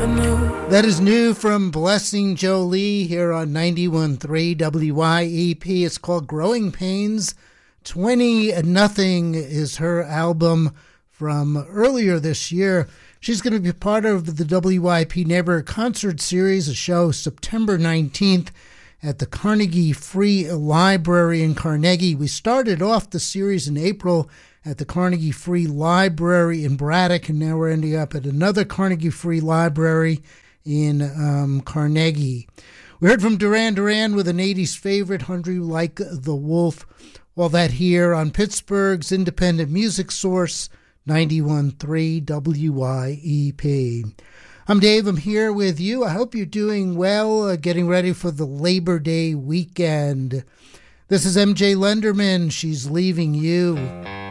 That is new from Blessing Jolie here on 91.3 WYEP. It's called Growing Pains. 20-0 is her album from earlier this year. She's going to be part of the WYP Neighborhood Concert Series, a show September 19th at the Carnegie Free Library in Carnegie. We started off the series in April at the Carnegie Free Library in Braddock, and now we're ending up at another Carnegie Free Library in Carnegie. We heard from Duran Duran with an 80s favorite, Hungry Like the Wolf. All that here on Pittsburgh's independent music source, 91.3 WYEP. I'm Dave. I'm here with you. I hope you're doing well, getting ready for the Labor Day weekend. This is MJ Lenderman. She's Leaving You.